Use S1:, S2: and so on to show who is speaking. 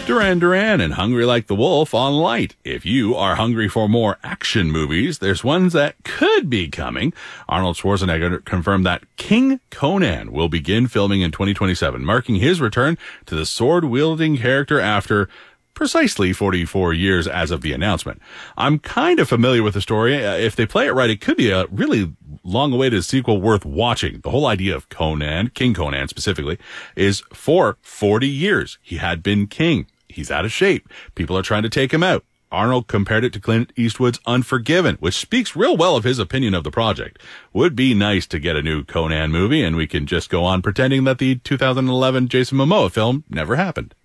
S1: Duran Duran and Hungry Like the Wolf on Light. If you are hungry for more action movies, there's ones that could be coming. Arnold Schwarzenegger confirmed that King Conan will begin filming in 2027, marking his return to the sword-wielding character after precisely 44 years as of the announcement. I'm kind of familiar with the story. If they play it right, it could be a really long-awaited sequel worth watching. The whole idea of Conan, King Conan specifically, is for 40 years. He had been king. He's out of shape. People are trying to take him out. Arnold compared it to Clint Eastwood's Unforgiven, which speaks real well of his opinion of the project. Would be nice to get a new Conan movie, and we can just go on pretending that the 2011 Jason Momoa film never happened.